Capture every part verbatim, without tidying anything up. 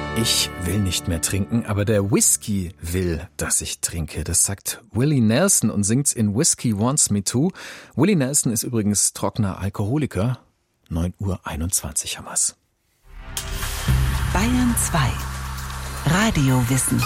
Ich will nicht mehr trinken, aber der Whisky will, dass ich trinke. Das sagt Willie Nelson und singt's in Whiskey Wants Me To. Willie Nelson ist übrigens trockener Alkoholiker. neun Uhr einundzwanzig haben wir's. Bayern zwei. Radiowissen.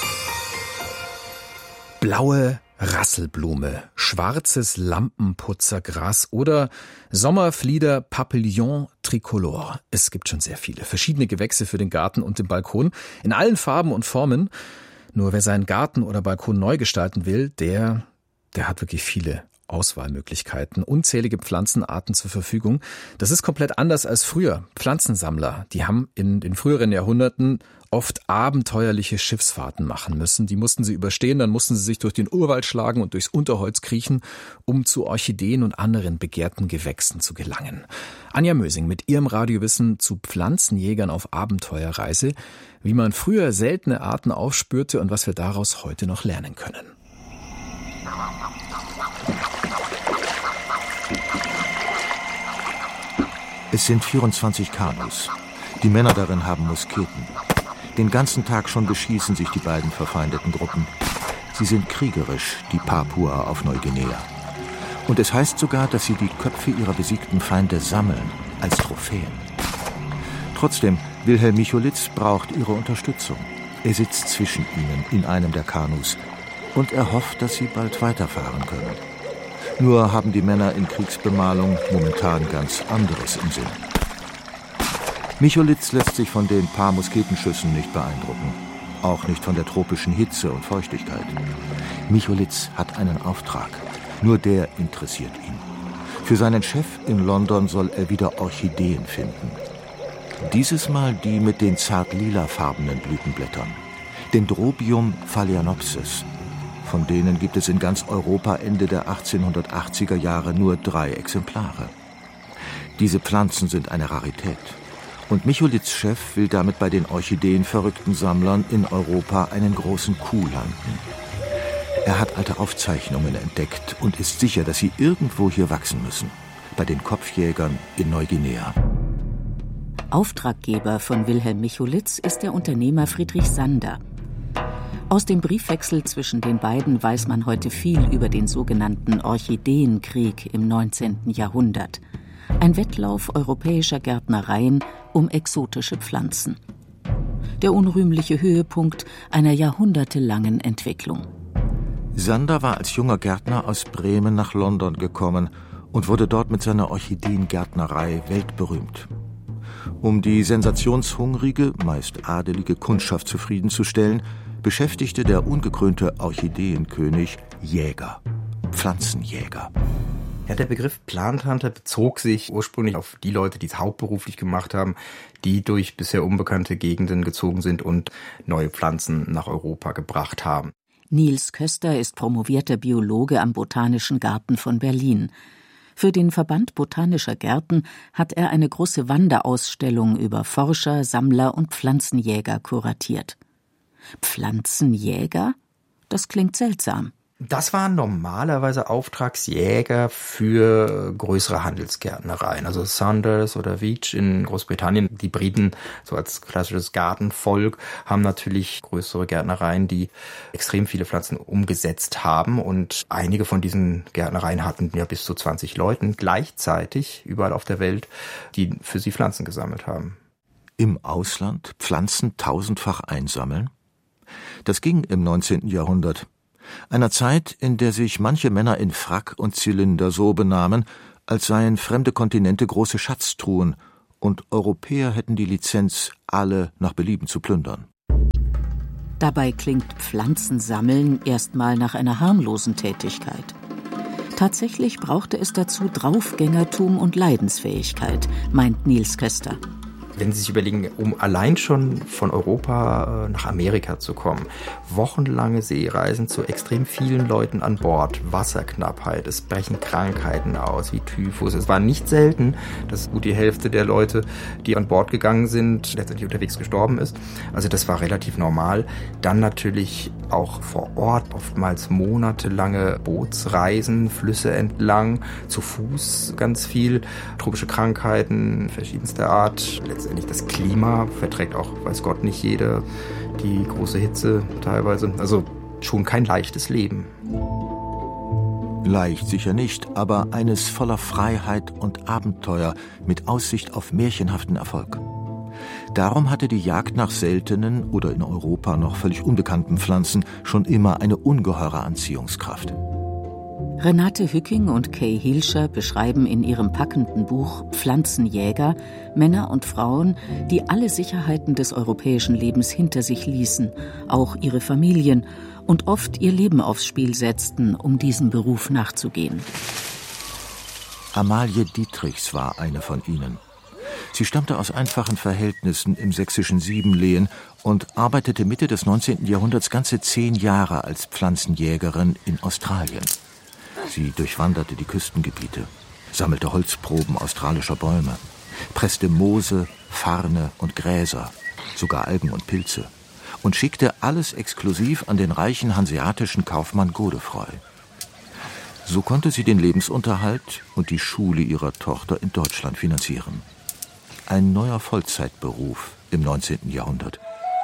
Blaue Rasselblume, schwarzes Lampenputzergras oder Sommerflieder Papillon tricolore. Es gibt schon sehr viele verschiedene Gewächse für den Garten und den Balkon in allen Farben und Formen. Nur wer seinen Garten oder Balkon neu gestalten will, der, der hat wirklich viele Auswahlmöglichkeiten, unzählige Pflanzenarten zur Verfügung. Das ist komplett anders als früher. Pflanzensammler, die haben in den früheren Jahrhunderten oft abenteuerliche Schiffsfahrten machen müssen. Die mussten sie überstehen, dann mussten sie sich durch den Urwald schlagen und durchs Unterholz kriechen, um zu Orchideen und anderen begehrten Gewächsen zu gelangen. Anja Mösing mit ihrem Radiowissen zu Pflanzenjägern auf Abenteuerreise, wie man früher seltene Arten aufspürte und was wir daraus heute noch lernen können. Es sind vierundzwanzig Kanus. Die Männer darin haben Musketen. Den ganzen Tag schon beschießen sich die beiden verfeindeten Gruppen. Sie sind kriegerisch, die Papua auf Neuguinea. Und es heißt sogar, dass sie die Köpfe ihrer besiegten Feinde sammeln, als Trophäen. Trotzdem, Wilhelm Micholitz braucht ihre Unterstützung. Er sitzt zwischen ihnen in einem der Kanus und er hofft, dass sie bald weiterfahren können. Nur haben die Männer in Kriegsbemalung momentan ganz anderes im Sinn. Micholitz lässt sich von den paar Musketenschüssen nicht beeindrucken. Auch nicht von der tropischen Hitze und Feuchtigkeit. Micholitz hat einen Auftrag. Nur der interessiert ihn. Für seinen Chef in London soll er wieder Orchideen finden. Dieses Mal die mit den zart lilafarbenen Blütenblättern. Dendrobium phalaenopsis. Von denen gibt es in ganz Europa Ende der achtzehnhundertachtziger Jahre nur drei Exemplare. Diese Pflanzen sind eine Rarität. Und Micholitz' Chef will damit bei den orchideenverrückten Sammlern in Europa einen großen Coup landen. Er hat alte Aufzeichnungen entdeckt und ist sicher, dass sie irgendwo hier wachsen müssen. Bei den Kopfjägern in Neuguinea. Auftraggeber von Wilhelm Micholitz ist der Unternehmer Friedrich Sander. Aus dem Briefwechsel zwischen den beiden weiß man heute viel über den sogenannten Orchideenkrieg im neunzehnten Jahrhundert. Ein Wettlauf europäischer Gärtnereien um exotische Pflanzen. Der unrühmliche Höhepunkt einer jahrhundertelangen Entwicklung. Sander war als junger Gärtner aus Bremen nach London gekommen und wurde dort mit seiner Orchideengärtnerei weltberühmt. Um die sensationshungrige, meist adelige Kundschaft zufriedenzustellen, beschäftigte der ungekrönte Orchideenkönig Jäger, Pflanzenjäger. Ja, der Begriff Plant Hunter bezog sich ursprünglich auf die Leute, die es hauptberuflich gemacht haben, die durch bisher unbekannte Gegenden gezogen sind und neue Pflanzen nach Europa gebracht haben. Niels Köster ist promovierter Biologe am Botanischen Garten von Berlin. Für den Verband Botanischer Gärten hat er eine große Wanderausstellung über Forscher, Sammler und Pflanzenjäger kuratiert. Pflanzenjäger? Das klingt seltsam. Das waren normalerweise Auftragsjäger für größere Handelsgärtnereien. Also Saunders oder Veitch in Großbritannien. Die Briten, so als klassisches Gartenvolk, haben natürlich größere Gärtnereien, die extrem viele Pflanzen umgesetzt haben. Und einige von diesen Gärtnereien hatten ja bis zu zwanzig Leuten gleichzeitig überall auf der Welt, die für sie Pflanzen gesammelt haben. Im Ausland Pflanzen tausendfach einsammeln? Das ging im neunzehnten Jahrhundert. Einer Zeit, in der sich manche Männer in Frack und Zylinder so benahmen, als seien fremde Kontinente große Schatztruhen und Europäer hätten die Lizenz, alle nach Belieben zu plündern. Dabei klingt Pflanzensammeln erstmal nach einer harmlosen Tätigkeit. Tatsächlich brauchte es dazu Draufgängertum und Leidensfähigkeit, meint Niels Köster. Wenn Sie sich überlegen, um allein schon von Europa nach Amerika zu kommen, wochenlange Seereisen zu extrem vielen Leuten an Bord, Wasserknappheit, es brechen Krankheiten aus wie Typhus. Es war nicht selten, dass gut die Hälfte der Leute, die an Bord gegangen sind, letztendlich unterwegs gestorben ist. Also das war relativ normal. Dann natürlich auch vor Ort, oftmals monatelange Bootsreisen, Flüsse entlang, zu Fuß ganz viel, tropische Krankheiten verschiedenster Art, letztendlich letztendlich das Klima verträgt auch, weiß Gott, nicht jeder die große Hitze teilweise. Also schon kein leichtes Leben. Leicht sicher nicht, aber eines voller Freiheit und Abenteuer mit Aussicht auf märchenhaften Erfolg. Darum hatte die Jagd nach seltenen oder in Europa noch völlig unbekannten Pflanzen schon immer eine ungeheure Anziehungskraft. Renate Hücking und Kay Hilscher beschreiben in ihrem packenden Buch Pflanzenjäger Männer und Frauen, die alle Sicherheiten des europäischen Lebens hinter sich ließen, auch ihre Familien, und oft ihr Leben aufs Spiel setzten, um diesem Beruf nachzugehen. Amalie Dietrichs war eine von ihnen. Sie stammte aus einfachen Verhältnissen im sächsischen Siebenlehen und arbeitete Mitte des neunzehnten Jahrhunderts ganze zehn Jahre als Pflanzenjägerin in Australien. Sie durchwanderte die Küstengebiete, sammelte Holzproben australischer Bäume, presste Moose, Farne und Gräser, sogar Algen und Pilze und schickte alles exklusiv an den reichen hanseatischen Kaufmann Godefroy. So konnte sie den Lebensunterhalt und die Schule ihrer Tochter in Deutschland finanzieren. Ein neuer Vollzeitberuf im neunzehnten Jahrhundert.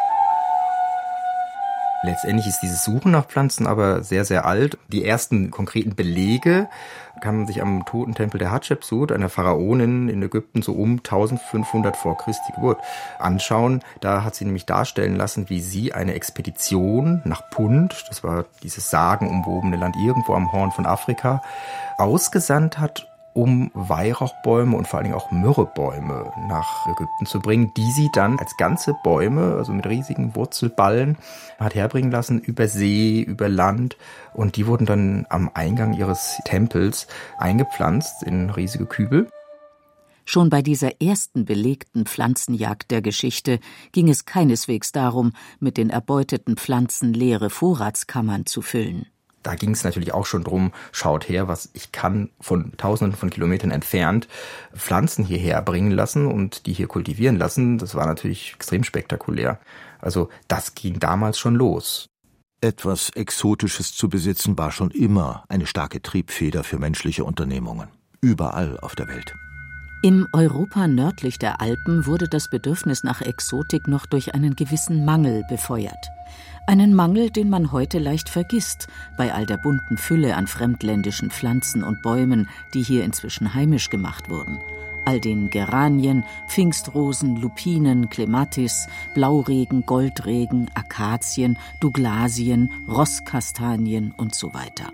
Letztendlich ist dieses Suchen nach Pflanzen aber sehr, sehr alt. Die ersten konkreten Belege kann man sich am Totentempel der Hatschepsut, einer Pharaonin in Ägypten, so um eintausendfünfhundert vor Christi Geburt anschauen. Da hat sie nämlich darstellen lassen, wie sie eine Expedition nach Punt, das war dieses sagenumwobene Land irgendwo am Horn von Afrika, ausgesandt hat, um Weihrauchbäume und vor allen Dingen auch Myrrhebäume nach Ägypten zu bringen, die sie dann als ganze Bäume, also mit riesigen Wurzelballen, hat herbringen lassen, über See, über Land. Und die wurden dann am Eingang ihres Tempels eingepflanzt in riesige Kübel. Schon bei dieser ersten belegten Pflanzenjagd der Geschichte ging es keineswegs darum, mit den erbeuteten Pflanzen leere Vorratskammern zu füllen. Da ging es natürlich auch schon drum, schaut her, was ich kann von tausenden von Kilometern entfernt Pflanzen hierher bringen lassen und die hier kultivieren lassen. Das war natürlich extrem spektakulär. Also das ging damals schon los. Etwas Exotisches zu besitzen war schon immer eine starke Triebfeder für menschliche Unternehmungen. Überall auf der Welt. Im Europa nördlich der Alpen wurde das Bedürfnis nach Exotik noch durch einen gewissen Mangel befeuert. Einen Mangel, den man heute leicht vergisst, bei all der bunten Fülle an fremdländischen Pflanzen und Bäumen, die hier inzwischen heimisch gemacht wurden. All den Geranien, Pfingstrosen, Lupinen, Clematis, Blauregen, Goldregen, Akazien, Douglasien, Rosskastanien und so weiter.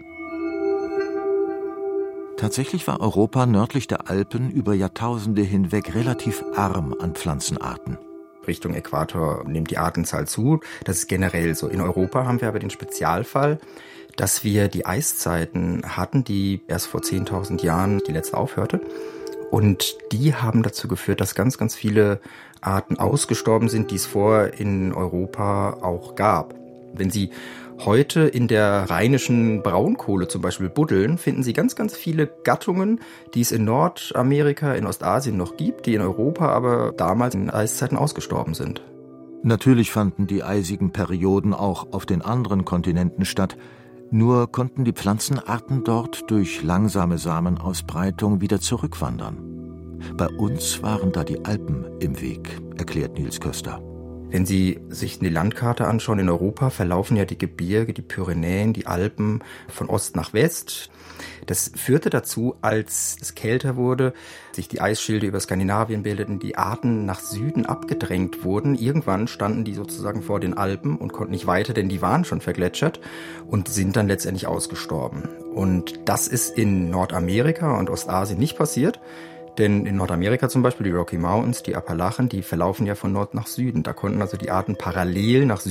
Tatsächlich war Europa nördlich der Alpen über Jahrtausende hinweg relativ arm an Pflanzenarten. Richtung Äquator nimmt die Artenzahl zu. Das ist generell so. In Europa haben wir aber den Spezialfall, dass wir die Eiszeiten hatten, die erst vor zehntausend Jahren die letzte aufhörte. Und die haben dazu geführt, dass ganz, ganz viele Arten ausgestorben sind, die es vorher in Europa auch gab. Wenn Sie heute in der rheinischen Braunkohle zum Beispiel buddeln, finden Sie ganz, ganz viele Gattungen, die es in Nordamerika, in Ostasien noch gibt, die in Europa aber damals in Eiszeiten ausgestorben sind. Natürlich fanden die eisigen Perioden auch auf den anderen Kontinenten statt, nur konnten die Pflanzenarten dort durch langsame Samenausbreitung wieder zurückwandern. Bei uns waren da die Alpen im Weg, erklärt Nils Köster. Wenn Sie sich die Landkarte anschauen, in Europa verlaufen ja die Gebirge, die Pyrenäen, die Alpen von Ost nach West. Das führte dazu, als es kälter wurde, sich die Eisschilde über Skandinavien bildeten, die Arten nach Süden abgedrängt wurden. Irgendwann standen die sozusagen vor den Alpen und konnten nicht weiter, denn die waren schon vergletschert und sind dann letztendlich ausgestorben. Und das ist in Nordamerika und Ostasien nicht passiert. Denn in Nordamerika zum Beispiel, die Rocky Mountains, die Appalachen, die verlaufen ja von Nord nach Süden. Da konnten also die Arten parallel nach Süden